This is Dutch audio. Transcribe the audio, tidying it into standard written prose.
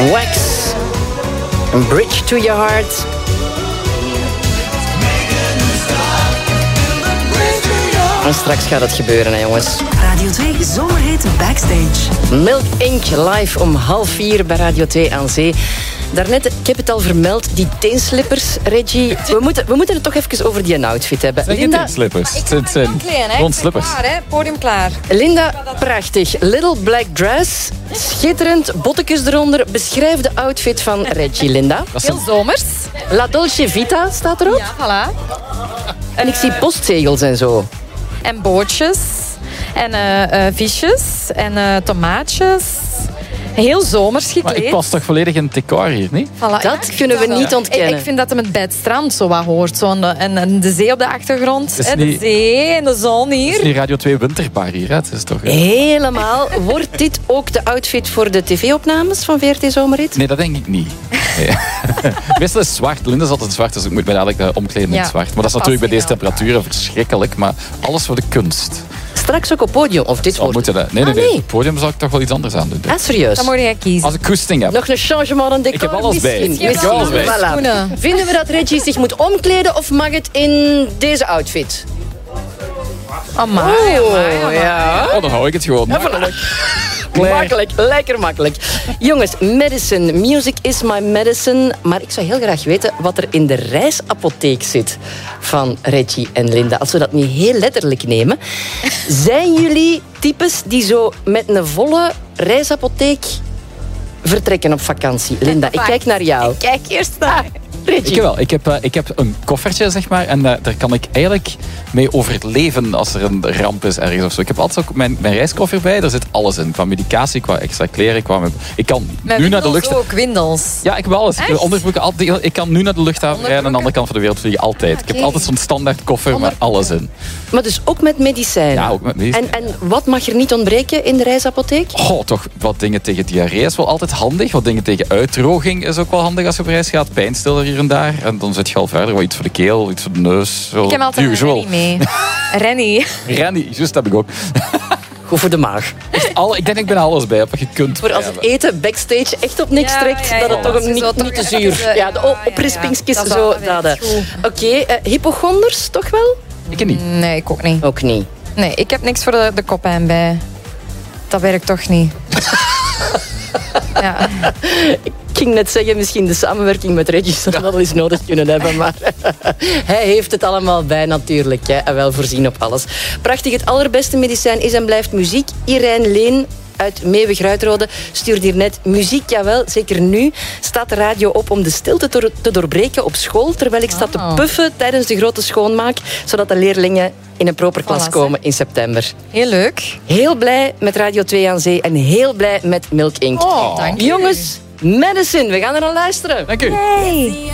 Wax. Een bridge to your heart. En straks gaat het gebeuren, hè, jongens. Radio 2 Zomerhit Backstage. Milk Inc. live om 3:30 bij Radio 2 aan Zee. Daarnet, ik heb het al vermeld, die teenslippers, Reggie. We moeten het toch even over die outfit hebben. Het zijn geen teenslippers. Het zijn gewoon slippers. Klaar, hè? Podium klaar. Linda, prachtig. Little black dress, schitterend, bottekes eronder. Beschrijf de outfit van Reggie, Linda. Heel zomers. La Dolce Vita staat erop. Ja, voilà. En ik zie postzegels en zo. En bootjes. En visjes. En tomaatjes. Heel zomers Maar gekleed. ik pas toch volledig in het decor hier, niet? Voilà. Dat kunnen we niet ontkennen. Ik vind dat hem het bij het strand zo wat hoort. En de zee op de achtergrond. is De niet- zee en de zon Het is hier. die Radio 2 winterbar hier, hè? Het is toch... Helemaal. Wordt dit ook de outfit voor de tv-opnames van VRT Zomerrit? Nee, dat denk ik niet. Nee. Meestal is het zwart. Linda is altijd zwart, dus ik moet mij dadelijk omkleden in Ja, het zwart. Maar dat is natuurlijk bij deze passie, temperaturen verschrikkelijk. Maar alles voor de kunst. Straks ook op podium, of dit Zal wordt... moeten dat. Nee. nee. Op het podium zou ik toch wel iets anders aan doen. Ah, serieus? Dan moet jij kiezen. Als ik koesting heb. Nog een changement aan decor? Ik heb alles bij. Misschien. Ik heb alles bij. Voilà. Schoenen. Vinden we dat Reggie zich moet omkleden of mag het in deze outfit? Amai, amai. ja. Oh, dan hou ik het gewoon. Makkelijk, lekker makkelijk. Jongens, medicine. Music is my medicine. Maar ik zou heel graag weten wat er in de reisapotheek zit van Reggie en Linda. Als we dat niet heel letterlijk nemen. Zijn jullie types die zo met een volle reisapotheek vertrekken op vakantie? Linda, ik kijk naar jou. Kijk eerst naar. Reggie. Ik wel. Ik heb een koffertje, zeg maar. En daar kan ik eigenlijk mee overleven als er een ramp is ergens of zo. Ik heb altijd ook mijn reiskoffer bij. Daar zit alles in. Qua medicatie, qua extra kleren. Ik kan nu naar de lucht... ook windels. Ja, ik heb alles. Echt? Onderbroeken, altijd. Ik kan nu naar de luchthaven rijden en aan de andere kant van de wereld vliegen. Altijd. Ik heb Oké. altijd zo'n standaard koffer met alles in. Maar dus ook met medicijnen? Ja, ook met medicijnen. En wat mag er niet ontbreken in de reisapotheek? Goh, toch wat dingen tegen diarree is wel altijd handig. Wat dingen tegen uitdroging is ook wel handig als je op reis gaat. Pijnstiller hier en daar. En dan zit je al verder. Wat iets voor de keel, iets voor de neus. Zo, Ik heb altijd een usual. Rennie mee. Rennie. Rennie, juist heb ik ook. Goed voor de maag. Ik denk ik ben alles bij wat je kunt. Voor als het eten backstage echt op niks Ja, trekt, ja, ja. dat het toch Als je niet, zo niet te toch zuur. even, Ja, de oprispingskist, ja, ja. zo. Dat Dat. is goed. Oké, hypochonders toch wel? Ik ken niet. Nee, ik ook niet. Ook niet. Nee, ik heb niks voor de koppijn bij. Dat werkt toch niet. Ja. Ik ging net zeggen, misschien de samenwerking met Reggie zou wel eens nodig kunnen hebben, maar hij heeft het allemaal bij natuurlijk. Hè, en wel voorzien op alles. Prachtig, het allerbeste medicijn is en blijft muziek. Irijn Leen uit Meeuwig-Ruitrode stuurt hier net muziek. Jawel, zeker nu staat de radio op om de stilte te doorbreken op school, terwijl ik sta te puffen tijdens de grote schoonmaak, zodat de leerlingen in een proper klas Voilà, komen in september. Heel leuk. Heel blij met Radio 2 aan Zee en heel blij met Milk Inc. Oh, dank je. Jongens, medicine, we gaan er aan luisteren. Dank u. Hey.